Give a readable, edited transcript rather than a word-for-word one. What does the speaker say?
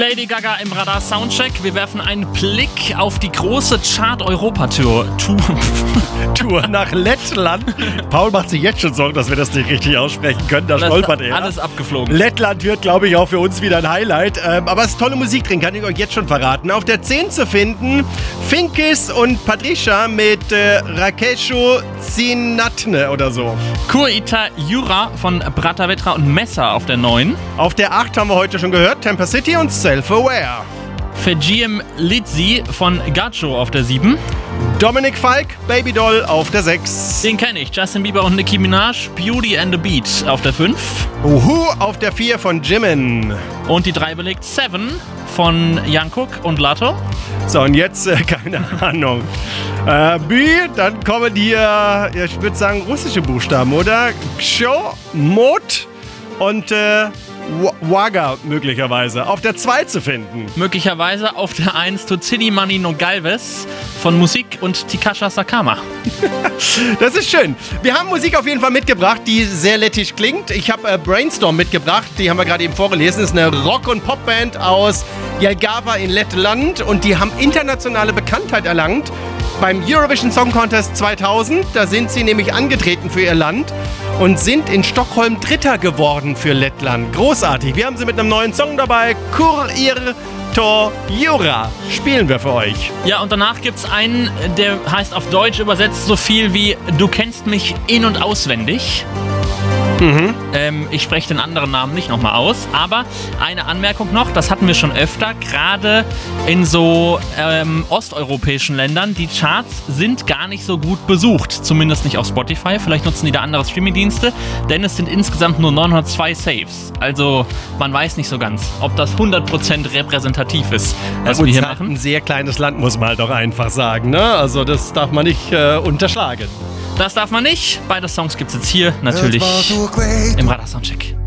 Lady Gaga im Radar Soundcheck. Wir werfen einen Blick auf die große Chart-Europa-Tour. Tour nach Lettland. Paul macht sich jetzt schon Sorgen, dass wir das nicht richtig aussprechen können. Da stolpert er. Alles abgeflogen. Lettland wird, glaube ich, auch für uns wieder ein Highlight. Aber es ist tolle Musik drin, kann ich euch jetzt schon verraten. Auf der 10 zu finden, Finkis und Patricia mit Rakesho Zinatne oder so. Kurita Jura von Bratavetra und Messa auf der 9. Auf der 8 haben wir heute schon gehört, Temper City und Self-Aware. Fejiem Lidzi von Gacho auf der 7. Dominik Falk, Baby Doll auf der 6. Den kenne ich. Justin Bieber und Nicki Minaj, Beauty and the Beat auf der 5. Uhu auf der 4 von Jimin. Und die 3 belegt Seven von Jungkook und Latto. So, und jetzt, keine Ahnung. B, dann kommen hier, ich würde sagen, russische Buchstaben, oder? Ksho, Mot und Waga möglicherweise. Auf der 2 zu finden. Möglicherweise auf der 1 Tutsini Mani no Galvez von Musik und Tikasha Sakama. Das ist schön. Wir haben Musik auf jeden Fall mitgebracht, die sehr lettisch klingt. Ich habe Brainstorm mitgebracht, die haben wir gerade eben vorgelesen. Das ist eine Rock- und Popband aus Jelgava in Lettland und die haben internationale Bekanntheit erlangt beim Eurovision Song Contest 2000. Da sind sie nämlich angetreten für ihr Land und sind in Stockholm Dritter geworden für Lettland. Großartig. Wir haben sie mit einem neuen Song dabei. Kurito Jura spielen wir für euch. Ja, und danach gibt's einen, der heißt auf Deutsch übersetzt so viel wie Du kennst mich in- und auswendig. Ich spreche den anderen Namen nicht nochmal aus, aber eine Anmerkung noch, das hatten wir schon öfter, gerade in so osteuropäischen Ländern, die Charts sind gar nicht so gut besucht, zumindest nicht auf Spotify, vielleicht nutzen die da andere Streamingdienste, denn es sind insgesamt nur 902 Saves, also man weiß nicht so ganz, ob das 100% repräsentativ ist, was wir hier machen. Ein sehr kleines Land, muss man halt auch einfach sagen, ne? Also das darf man nicht unterschlagen. Das darf man nicht. Beide Songs gibt es jetzt hier natürlich im Radar Soundcheck.